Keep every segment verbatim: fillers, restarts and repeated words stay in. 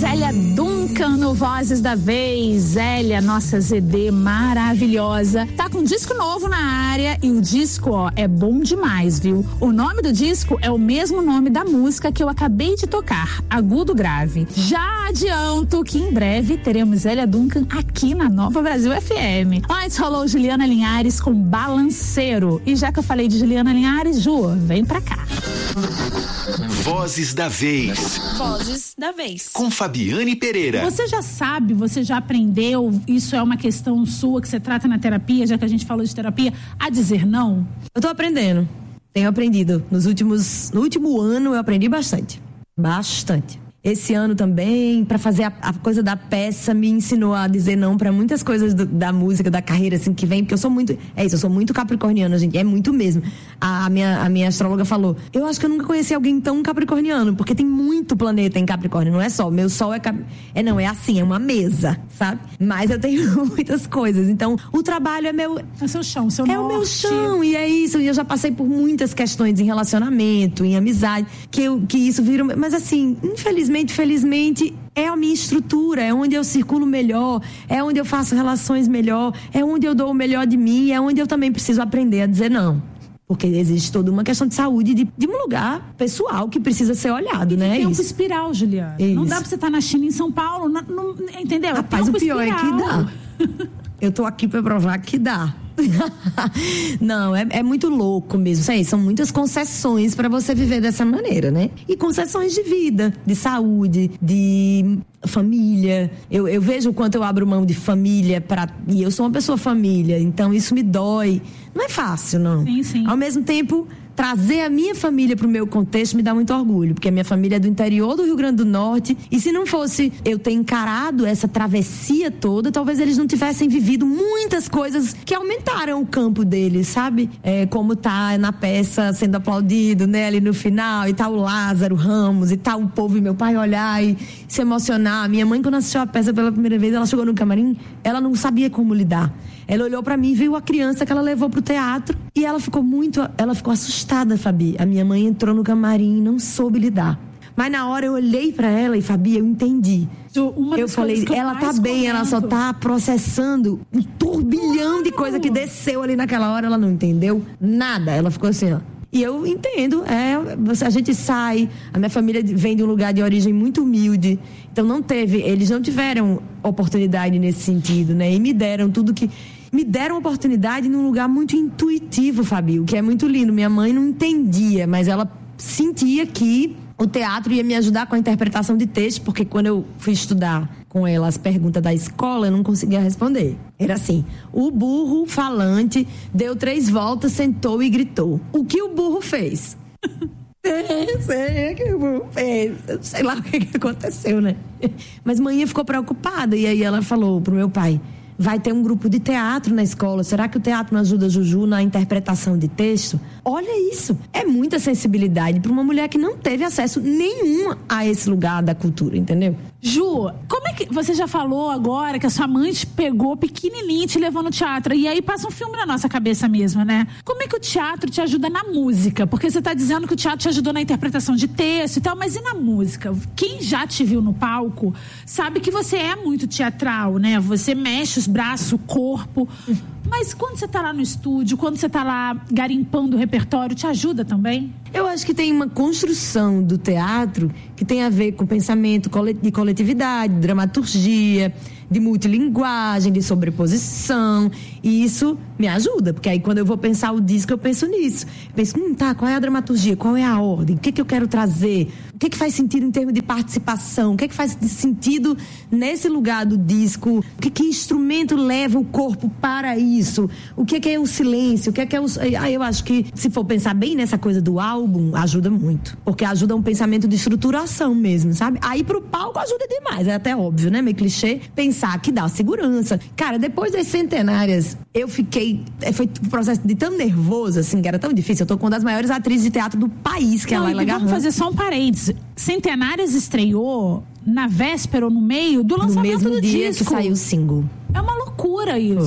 Zélia Duncan no Vozes da Vez. Zélia, nossa Z D maravilhosa, tá com um disco novo na área e o disco, ó, é bom demais, viu? O nome do disco é o mesmo nome da música que eu acabei de tocar, Agudo Grave. Já adianto que em breve teremos Zélia Duncan aqui na Nova Brasil F M. Antes rolou Juliana Linhares com Balanceiro. E já que eu falei de Juliana Linhares, Ju, vem pra cá. Vozes da Vez. Vozes da Vez. Com Fabiane Pereira. Você já sabe, você já aprendeu, isso é uma questão sua que você trata na terapia, já que a gente falou de terapia, a dizer não? Eu tô aprendendo. Tenho aprendido. Nos últimos, no último ano eu aprendi bastante. Bastante. Esse ano também, para fazer a, a coisa da peça, me ensinou a dizer não para muitas coisas do, da música, da carreira, assim, que vem, porque eu sou muito, é isso, eu sou muito capricorniana, gente, é muito mesmo. A, a, minha, a minha astróloga falou, eu acho que eu nunca conheci alguém tão capricorniano, porque tem muito planeta em Capricórnio, não é só, meu sol é, cap... é não, é assim, é uma mesa, sabe? Mas eu tenho muitas coisas, então o trabalho é meu... É seu chão, seu É norte. o meu chão, e é isso, e eu já passei por muitas questões em relacionamento, em amizade, que, eu, que isso vira, mas assim, infelizmente, Felizmente, é a minha estrutura, é onde eu circulo melhor, é onde eu faço relações melhor, é onde eu dou o melhor de mim, é onde eu também preciso aprender a dizer não. Porque existe toda uma questão de saúde, de, de um lugar pessoal que precisa ser olhado, né? Tem um isso. espiral, Juliana. Isso. Não dá pra você estar na China, em São Paulo, não, não, entendeu? Rapaz, o pior é que dá. Eu tô aqui pra provar que dá. Não, é, é muito louco mesmo. Sei, são muitas concessões para você viver dessa maneira, né? E concessões de vida, de saúde, de família. Eu, eu vejo o quanto eu abro mão de família pra, e eu sou uma pessoa família, então isso me dói. Não é fácil, não. Sim, sim. Ao mesmo tempo, trazer a minha família pro meu contexto me dá muito orgulho, porque a minha família é do interior do Rio Grande do Norte, e se não fosse eu ter encarado essa travessia toda, talvez eles não tivessem vivido muitas coisas que aumentaram o campo deles, sabe? É, como tá na peça sendo aplaudido, né, ali no final, e tá o Lázaro Ramos, e tá o povo e meu pai olhar e se emocionar. Minha mãe, quando assistiu a peça pela primeira vez, ela chegou no camarim, ela não sabia como lidar. Ela olhou pra mim e viu a criança que ela levou pro teatro, e ela ficou muito, ela ficou assustada, Fabi. A minha mãe entrou no camarim e não soube lidar. Mas na hora eu olhei pra ela e, Fabi, eu entendi. Uma eu falei, eu ela tá bem, comento. Ela só tá processando um turbilhão de coisa que desceu ali naquela hora, ela não entendeu nada. Ela ficou assim, ó. E eu entendo, é, a gente sai, a minha família vem de um lugar de origem muito humilde, então não teve, eles não tiveram oportunidade nesse sentido, né? E me deram tudo que... Me deram oportunidade num lugar muito intuitivo, Fabio, que é muito lindo. Minha mãe não entendia, mas ela sentia que o teatro ia me ajudar com a interpretação de texto, porque quando eu fui estudar com ela as perguntas da escola, eu não conseguia responder. Era assim, o burro falante deu três voltas, sentou e gritou. O que o burro fez? É, sei que o burro fez. Eu sei lá o que, que aconteceu, né? Mas mãe ficou preocupada, e aí ela falou pro meu pai, vai ter um grupo de teatro na escola. Será que o teatro não ajuda a Juju na interpretação de texto? Olha isso. É muita sensibilidade para uma mulher que não teve acesso nenhum a esse lugar da cultura, entendeu? Ju, como é que... Você já falou agora que a sua mãe te pegou pequenininha e te levou no teatro. E aí passa um filme na nossa cabeça mesmo, né? Como é que o teatro te ajuda na música? Porque você tá dizendo que o teatro te ajudou na interpretação de texto e tal, mas e na música? Quem já te viu no palco sabe que você é muito teatral, né? Você mexe os braços, o corpo. Mas quando você tá lá no estúdio, quando você tá lá garimpando o repertório, te ajuda também? Eu acho que tem uma construção do teatro que tem a ver com pensamento de coletividade, dramaturgia, de multilinguagem, de sobreposição, e isso me ajuda, porque aí quando eu vou pensar o disco, eu penso nisso. Eu penso, hum, tá, qual é a dramaturgia, qual é a ordem, o que que eu quero trazer, o que que faz sentido em termos de participação, o que que faz sentido nesse lugar do disco, o que que instrumento leva o corpo para isso, o que que é o silêncio, o que que é o... Aí eu acho que, se for pensar bem nessa coisa do álbum, ajuda muito, porque ajuda um pensamento de estruturação mesmo, sabe? Aí pro palco ajuda demais, é até óbvio, né, meio clichê, pensar que dá segurança. Cara, depois das centenárias, eu fiquei... Foi um processo de tão nervoso, assim, que era tão difícil. Eu tô com uma das maiores atrizes de teatro do país, que é a Laila Garrão. Vamos fazer só um parênteses. Centenárias estreou na véspera ou no meio do lançamento do disco. No mesmo dia que saiu o single. É uma loucura isso.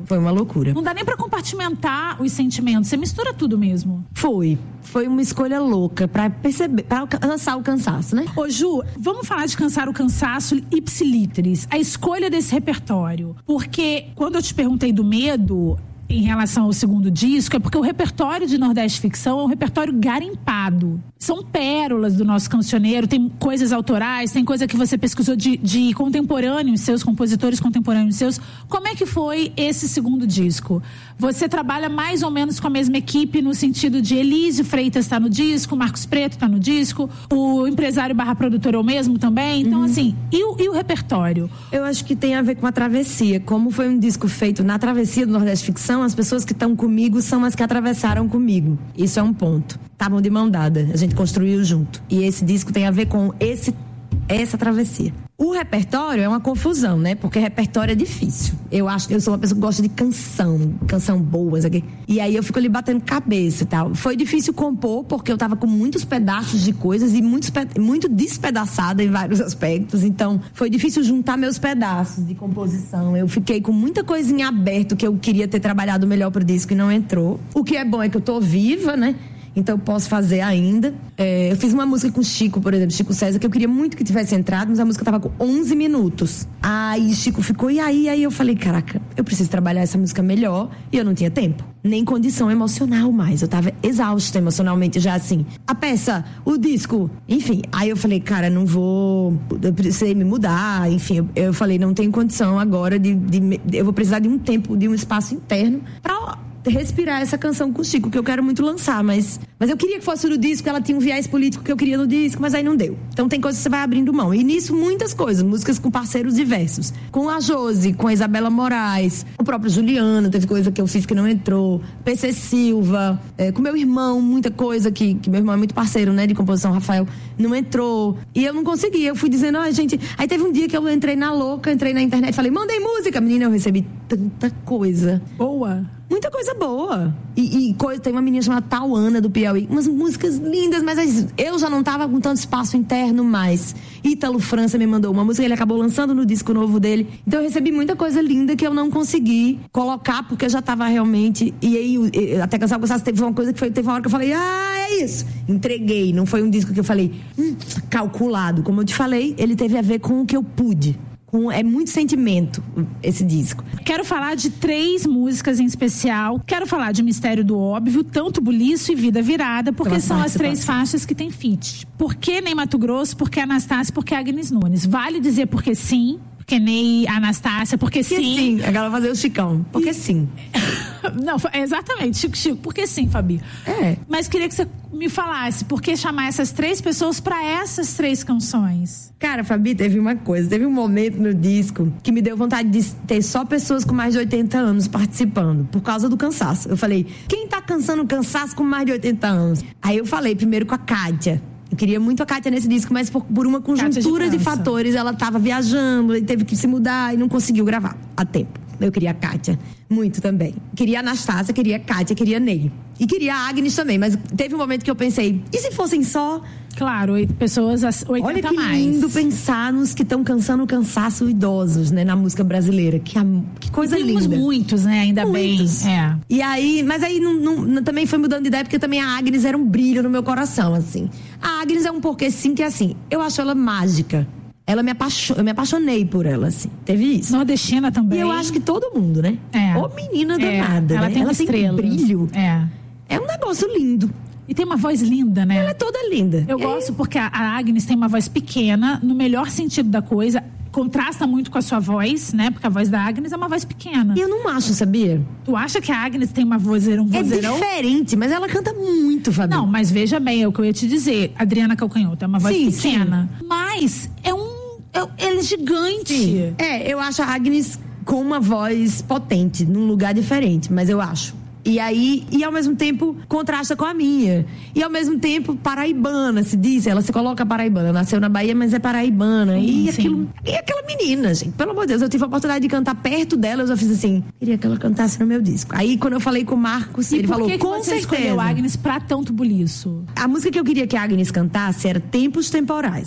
Foi uma loucura. Não dá nem pra compartimentar os sentimentos, você mistura tudo mesmo. Foi. Foi uma escolha louca pra perceber, pra alcançar o cansaço, né? Ô Ju, vamos falar de cansar o cansaço ipsiliteris, a escolha desse repertório. Porque quando eu te perguntei do medo em relação ao segundo disco, é porque o repertório de Nordeste Ficção é um repertório garimpado. São pérolas do nosso cancioneiro, tem coisas autorais, tem coisa que você pesquisou de, de contemporâneos seus, compositores contemporâneos seus. Como é que foi esse segundo disco? Você trabalha mais ou menos com a mesma equipe no sentido de Elísio Freitas está no disco, Marcos Preto está no disco, o empresário barra produtor é o mesmo também? Então, uhum. assim, e o, e o repertório? Eu acho que tem a ver com a travessia. Como foi um disco feito na travessia do Nordeste Ficção, as pessoas que estão comigo são as que atravessaram comigo. Isso é um ponto. Estavam de mão dada, a gente construiu junto. E esse disco tem a ver com esse, essa travessia. O repertório é uma confusão, né? Porque repertório é difícil. Eu acho que eu sou uma pessoa que gosta de canção, canção boa, sabe? E aí eu fico ali batendo cabeça e tal. Foi difícil compor, porque eu tava com muitos pedaços de coisas e muito, muito despedaçada em vários aspectos. Então, foi difícil juntar meus pedaços de composição. Eu fiquei com muita coisa em aberto que eu queria ter trabalhado melhor pro disco e não entrou. O que é bom é que eu tô viva, né? Então eu posso fazer ainda. É, eu fiz uma música com o Chico, por exemplo, Chico César, que eu queria muito que tivesse entrado, mas a música tava com onze minutos. Aí Chico ficou, e aí? Aí eu falei, caraca, eu preciso trabalhar essa música melhor. E eu não tinha tempo, nem condição emocional mais. Eu tava exausta emocionalmente já, assim. A peça, o disco, enfim. Aí eu falei, cara, não vou, eu precisei me mudar, enfim. Eu, eu falei, não tenho condição agora de, de, eu vou precisar de um tempo, de um espaço interno pra respirar essa canção com o Chico, que eu quero muito lançar, mas, mas eu queria que fosse no disco, ela tinha um viés político que eu queria no disco, mas aí não deu. Então tem coisas que você vai abrindo mão. E nisso muitas coisas, músicas com parceiros diversos. Com a Josi, com a Isabela Moraes, o próprio Juliano, teve coisa que eu fiz que não entrou, P C Silva, é, com meu irmão, muita coisa que, que meu irmão é muito parceiro, né, de composição, Rafael, não entrou. E eu não consegui, eu fui dizendo, ah, gente... Aí teve um dia que eu entrei na louca, entrei na internet, falei, mandei música, menina, eu recebi tanta coisa. Boa. Muita coisa boa. E, e coisa, tem uma menina chamada Tauana do Piauí. Umas músicas lindas, mas eu já não tava com tanto espaço interno mais. Ítalo França me mandou uma música, ele acabou lançando no disco novo dele. Então eu recebi muita coisa linda que eu não consegui colocar, porque eu já tava realmente... E aí, até Cansar o Cansaço, teve uma coisa que foi, teve uma hora que eu falei, ah, é isso. Entreguei. Não foi um disco que eu falei, hum, calculado. Como eu te falei, ele teve a ver com o que eu pude. Com, é muito sentimento esse disco. Quero falar de três músicas em especial. Quero falar de Mistério do Óbvio, Tanto Buliço e Vida Virada, porque Aquela são as três faixas que tem feat. Por que Ney Matogrosso, por que Anastácia, por que Agnes Nunes? Vale dizer porque sim, porque Ney, Anastácia, porque sim. Porque sim, agora fazer o Chicão, porque e... sim. Não, exatamente, Chico, Chico, porque sim, Fabi. É. Mas queria que você me falasse, por que chamar essas três pessoas pra essas três canções? Cara, Fabi, teve uma coisa, teve um momento no disco que me deu vontade de ter só pessoas com mais de oitenta anos participando, por causa do cansaço. Eu falei, quem tá cansando o cansaço com mais de oitenta anos? Aí eu falei primeiro com a Kátia. Eu queria muito a Kátia nesse disco, mas por, por uma conjuntura de, de fatores, ela tava viajando e teve que se mudar e não conseguiu gravar a tempo. Eu queria a Kátia, muito também. Queria a Anastácia, queria a Kátia, queria a Ney. E queria a Agnes também, mas teve um momento que eu pensei, e se fossem só... Claro, oito pessoas, oitenta Olha que mais. lindo pensar nos que estão cansando o cansaço idosos, né, na música brasileira. Que, que coisa e linda. Temos muitos, né, ainda muitos. bem. É. E aí, mas aí não, não, também foi mudando de ideia, porque também a Agnes era um brilho no meu coração, assim. A Agnes é um porquê sim que é assim, eu acho ela mágica. Ela me apaixon... Eu me apaixonei por ela, assim. Teve isso. Nordestina também. E eu acho que todo mundo, né? É. Ô menina é. danada, ela né? tem ela tem um brilho. É. É um negócio lindo. E tem uma voz linda, né? Ela é toda linda. Eu e gosto aí... porque a Agnes tem uma voz pequena, no melhor sentido da coisa. Contrasta muito com a sua voz, né? Porque a voz da Agnes é uma voz pequena. Eu não acho, sabia? Tu acha que a Agnes tem uma vozeira, um vozeirão? É diferente, mas ela canta muito, Fabi. Não, mas veja bem, é o que eu ia te dizer. Adriana Calcanhoto é uma voz sim, pequena. Sim. Mas é um... É, ela é gigante. Sim. É, eu acho a Agnes com uma voz potente, num lugar diferente, mas eu acho. E aí, e ao mesmo tempo, contrasta com a minha. E ao mesmo tempo, paraibana, se diz. Ela se coloca paraibana. Nasceu na Bahia, mas é paraibana. Sim, e, aquilo, e aquela menina, gente. Pelo amor de Deus, eu tive a oportunidade de cantar perto dela. Eu já fiz assim, queria que ela cantasse no meu disco. Aí, quando eu falei com o Marcos, e ele falou, que com você certeza. escolheu a Agnes pra Tanto Buliço? A música que eu queria que a Agnes cantasse era Tempos Temporais.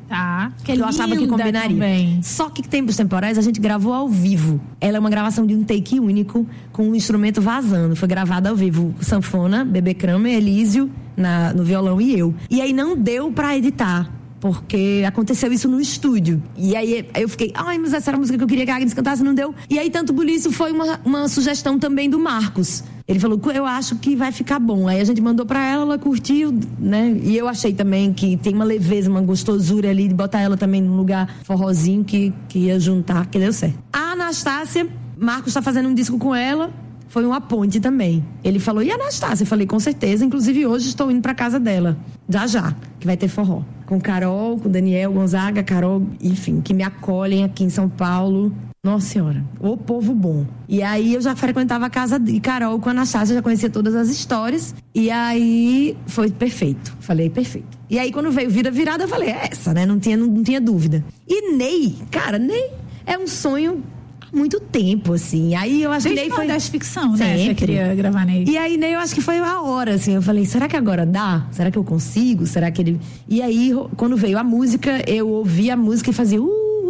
Tá. Que, é eu achava que combinaria. Também. Só que Tempos Temporais a gente gravou ao vivo. Ela é uma gravação de um take único, com um instrumento vazando. Foi gravada ao vivo. Sanfona, Bebê Kramer, Elísio na, no violão e eu. E aí não deu pra editar. Porque aconteceu isso no estúdio. E aí eu fiquei, ai, mas essa era a música que eu queria que a Agnes cantasse, não deu. E aí Tanto Buliço foi uma, uma sugestão também do Marcos. Ele falou, eu acho que vai ficar bom. Aí a gente mandou pra ela, ela curtiu, né? E eu achei também que tem uma leveza, uma gostosura ali de botar ela também num lugar forrozinho que, que ia juntar, que deu certo. A Anastácia, Marcos tá fazendo um disco com ela. Foi uma ponte também. Ele falou, e a Anastácia? Eu falei, com certeza. Inclusive, hoje estou indo pra casa dela. Já, já. Que vai ter forró. Com Carol, com Daniel Gonzaga, Carol, enfim, que me acolhem aqui em São Paulo. Nossa Senhora, o povo bom. E aí eu já frequentava a casa de Carol com a Anastácia, já conhecia todas as histórias. E aí foi perfeito. Falei, perfeito. E aí quando veio Vira Virada, eu falei, é essa, né? Não tinha, não, não tinha dúvida. E Ney, cara, Ney é um sonho... muito tempo, assim. Aí eu acho Desde que Ney foi... Nordeste Ficção, né? Sempre. Você queria gravar Ney. E aí, Ney, eu acho que foi a hora, assim. Eu falei, será que agora dá? Será que eu consigo? Será que ele... E aí, quando veio a música, eu ouvi a música e fazia... Uh,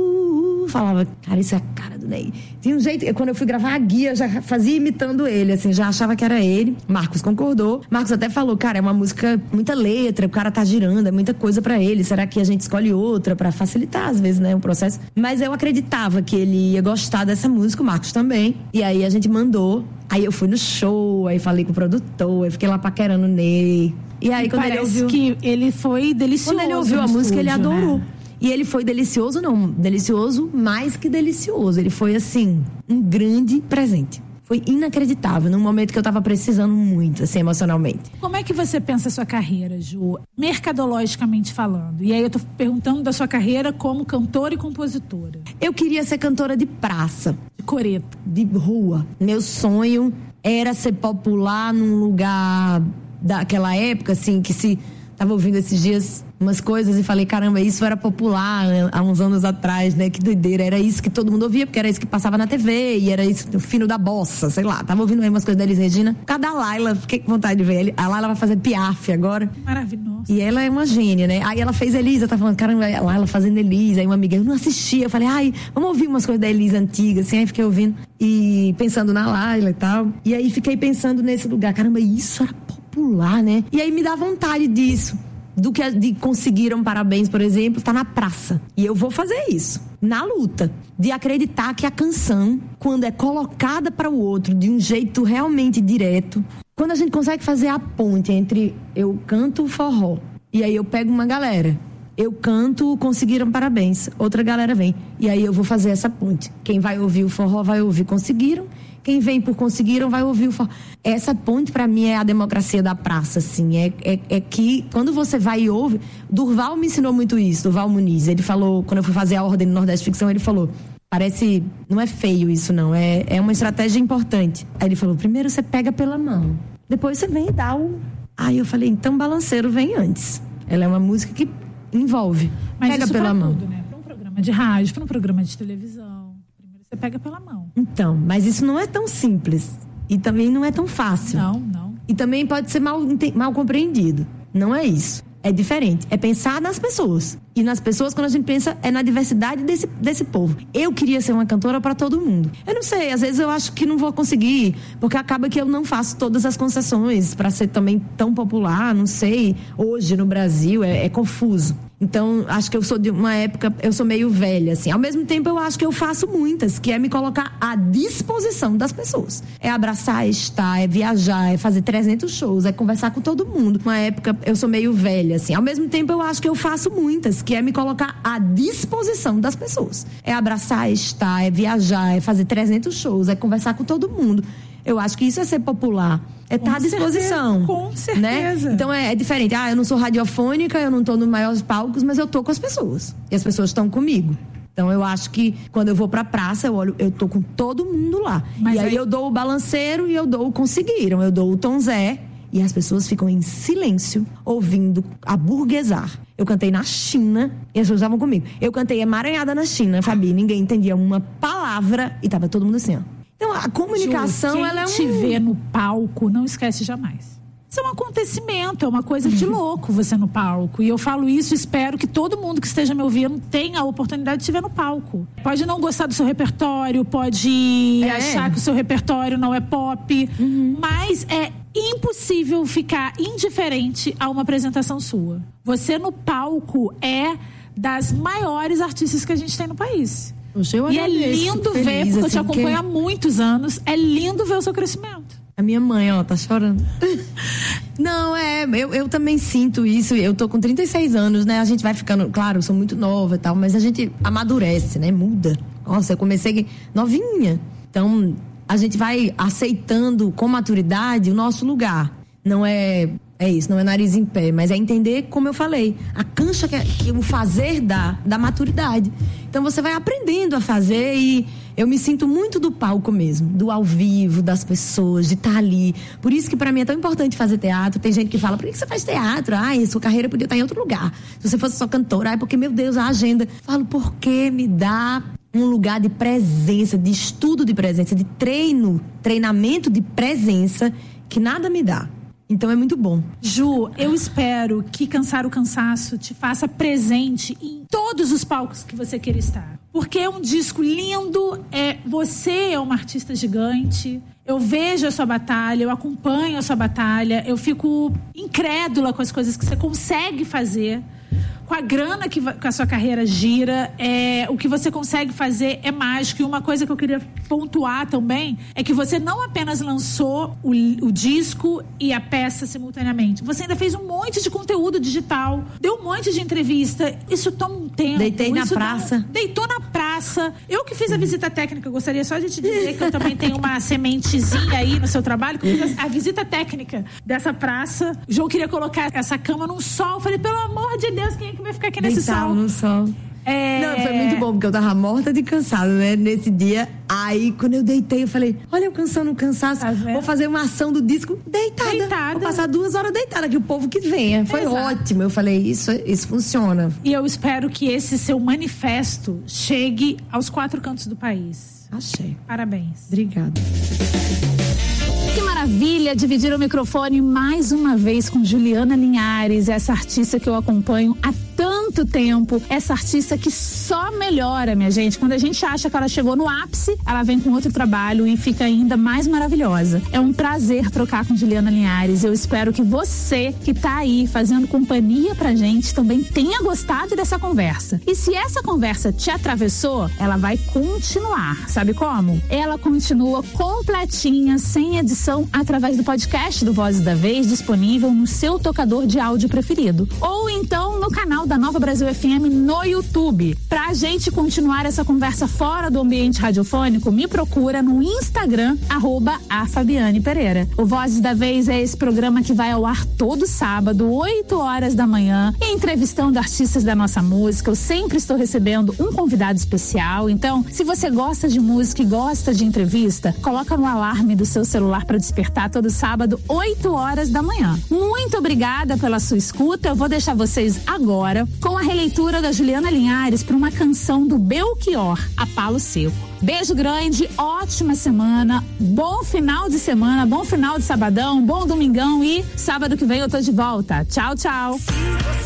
uh, uh, falava, cara, isso é a cara do Ney. Tinha um jeito... Quando eu fui gravar a guia, eu já fazia imitando ele, assim. Já achava que era ele. Marcos concordou. Marcos até falou, cara, é uma música... Muita letra, o cara tá girando, é muita coisa pra ele. Será que a gente escolhe outra pra facilitar, às vezes, né, o processo? Mas eu acreditava que ele ia gostar dessa música, o Marcos também. E aí a gente mandou. Aí eu fui no show, aí falei com o produtor, aí fiquei lá paquerando o Ney. E aí e quando ele ouviu... que ele foi delicioso. Quando ele ouviu a música, estúdio, ele adorou. Né? E ele foi delicioso, não, delicioso mais que delicioso. Ele foi, assim, um grande presente. Foi inacreditável, num momento que eu tava precisando muito, assim, emocionalmente. Como é que você pensa a sua carreira, Ju? Mercadologicamente falando. E aí eu tô perguntando da sua carreira como cantora e compositora. Eu queria ser cantora de praça. De coreto. De rua. Meu sonho era ser popular num lugar daquela época, assim, que se... Tava ouvindo esses dias umas coisas e falei, caramba, isso era popular, né? Há uns anos atrás, né? Que doideira. Era isso que todo mundo ouvia, porque era isso que passava na T V, e era isso, o fino da bossa, sei lá. Tava ouvindo aí umas coisas da Elis Regina. Por causa da Laila, fiquei com vontade de ver. A Laila vai fazer Piaf agora. Maravilhoso. E ela é uma gênia, né? Aí ela fez Elisa, tá falando, caramba, a Laila fazendo Elisa. Aí uma amiga, eu não assistia. Eu falei, ai, vamos ouvir umas coisas da Elisa antiga, assim. Aí fiquei ouvindo e pensando na Laila e tal. E aí fiquei pensando nesse lugar, caramba, isso era popular, né? E aí me dá vontade disso. Do que de Conseguiram Parabéns, por exemplo, tá na praça. E eu vou fazer isso. Na luta. De acreditar que a canção, quando é colocada para o outro de um jeito realmente direto, quando a gente consegue fazer a ponte entre eu canto o forró e aí eu pego uma galera, eu canto Conseguiram Parabéns, outra galera vem. E aí eu vou fazer essa ponte. Quem vai ouvir o forró vai ouvir Conseguiram. Quem vem por Conseguiram vai ouvir o forró. Essa ponte, pra mim, é a democracia da praça, assim. É, é, é que, quando você vai e ouve... Durval me ensinou muito isso, Durval Muniz. Ele falou, quando eu fui fazer a ordem no Nordeste Ficção, ele falou... Parece... Não é feio isso, não. É, é uma estratégia importante. Aí ele falou, primeiro você pega pela mão. Depois você vem e dá o... Aí eu falei, então Balanceiro vem antes. Ela é uma música que envolve. Mas pega isso pela pra mão. tudo, né? Pra um programa de rádio, pra um programa de televisão. Você pega pela mão. Então, mas isso não é tão simples. E também não é tão fácil. Não, não. E também pode ser mal, mal compreendido. Não é isso. É diferente. É pensar nas pessoas. E nas pessoas, quando a gente pensa, é na diversidade desse, desse povo. Eu queria ser uma cantora para todo mundo. Eu não sei, às vezes eu acho que não vou conseguir, porque acaba que eu não faço todas as concessões para ser também tão popular, não sei. Hoje no Brasil é, é confuso. Então, acho que eu sou de uma época, eu sou meio velha, assim. Ao mesmo tempo, eu acho que eu faço muitas, que é me colocar à disposição das pessoas. É abraçar, é estar, é viajar, é fazer trezentos shows, é conversar com todo mundo. Uma época, eu sou meio velha, assim. Ao mesmo tempo, eu acho que eu faço muitas, que é me colocar à disposição das pessoas. É abraçar, é estar, é viajar, é fazer trezentos shows, é conversar com todo mundo. Eu acho que isso é ser popular. É estar à disposição. Certeza, com certeza. Né? Então é, é diferente. Ah, eu não sou radiofônica, eu não tô nos maiores palcos, mas eu tô com as pessoas. E as pessoas estão comigo. Então eu acho que quando eu vou pra praça, eu olho, eu tô com todo mundo lá. Mas e aí, aí eu dou o Balanceiro e eu dou o Conseguiram. Eu dou o Tom Zé. E as pessoas ficam em silêncio, ouvindo a burguesar. Eu cantei na China e as pessoas estavam comigo. Eu cantei Emaranhada na China, Fabi. Ninguém entendia uma palavra e tava todo mundo assim, ó. Então, a comunicação, Ju, ela é um... quem te vê no palco, não esquece jamais. Isso é um acontecimento, é uma coisa de louco você no palco. E eu falo isso, espero que todo mundo que esteja me ouvindo tenha a oportunidade de estiver no palco. Pode não gostar do seu repertório, pode é. achar que o seu repertório não é pop, uhum. mas é impossível ficar indiferente a uma apresentação sua. Você no palco é das maiores artistas que a gente tem no país. Eu e é lindo feliz, ver, porque assim, eu te acompanho que... há muitos anos, é lindo ver o seu crescimento. A minha mãe, ó, tá chorando. Não, é, eu, eu também sinto isso. Eu tô com trinta e seis anos, né? A gente vai ficando, claro, eu sou muito nova e tal, mas a gente amadurece, né? Muda. Nossa, eu comecei novinha. Então, a gente vai aceitando com maturidade o nosso lugar. Não é, é isso, não é nariz em pé, mas é entender, como eu falei, a cancha que, que o fazer dá, da maturidade. Então, você vai aprendendo a fazer e eu me sinto muito do palco mesmo, do ao vivo, das pessoas, de estar ali. Por isso que pra mim é tão importante fazer teatro. Tem gente que fala, por que você faz teatro? Ai, sua carreira podia estar em outro lugar. Se você fosse só cantora, ai, porque, meu Deus, a agenda. Falo, porque me dá um lugar de presença, de estudo de presença, de treino, treinamento de presença, que nada me dá. Então é muito bom. Ju, eu espero que Cansar o Cansaço te faça presente em todos os palcos que você queira estar. Porque é um disco lindo, é, você é uma artista gigante. Eu vejo a sua batalha, eu acompanho a sua batalha, eu fico incrédula com as coisas que você consegue fazer. Com a grana que, que a sua carreira gira, é, o que você consegue fazer é mágico. E uma coisa que eu queria pontuar também é que você não apenas lançou o, o disco e a peça simultaneamente. Você ainda fez um monte de conteúdo digital, deu um monte de entrevista. Isso toma um tempo. Deitei na isso praça. Dá, deitou na praça. Eu que fiz a visita técnica, gostaria só de te dizer que eu também tenho uma sementezinha aí no seu trabalho, que eu fiz a, a visita técnica dessa praça. O João queria colocar essa cama num sol. Eu falei, pelo amor de Deus, quem é que vai ficar aqui nesse Deitava sol? no sol. É... Não, foi muito bom, porque eu tava morta de cansado, né? Nesse dia. Aí, quando eu deitei, eu falei, olha, eu cansando, cansaço. Tá vou fazer uma ação do disco deitada. deitada. Vou passar duas horas deitada, que o povo que venha. Foi Exato. ótimo. Eu falei, isso, isso funciona. E eu espero que esse seu manifesto chegue aos quatro cantos do país. Achei. Parabéns. Obrigada. Que maravilha dividir o microfone mais uma vez com Juliana Linhares, essa artista que eu acompanho há tanto tempo, essa artista que só melhora, minha gente. Quando a gente acha que ela chegou no ápice, ela vem com outro trabalho e fica ainda mais maravilhosa. É um prazer trocar com Juliana Linhares. Eu espero que você que tá aí fazendo companhia pra gente também tenha gostado dessa conversa. E se essa conversa te atravessou, ela vai continuar. Sabe como? Ela continua completinha, sem edição, através do podcast do Vozes da Vez, disponível no seu tocador de áudio preferido. Ou então no canal da Nova Brasil F M no YouTube. Pra gente continuar essa conversa fora do ambiente radiofônico, me procura no Instagram, arroba a Fabiane Pereira. O Vozes da Vez é esse programa que vai ao ar todo sábado, oito horas da manhã, entrevistando artistas da nossa música. Eu sempre estou recebendo um convidado especial. Então, se você gosta de música e gosta de entrevista, coloca no alarme do seu celular para despertar todo sábado, oito horas da manhã. Muito obrigada pela sua escuta. Eu vou deixar vocês agora com a releitura da Juliana Linhares para uma canção do Belchior, A Palo Seco. Beijo grande, ótima semana, bom final de semana, bom final de sabadão, bom domingão e sábado que vem eu tô de volta. Tchau, tchau.